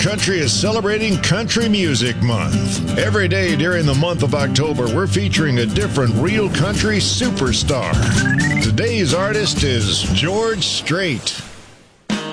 Country is celebrating Country Music Month. Every day during the month of October, we're featuring a different real country superstar. Today's artist is George Strait.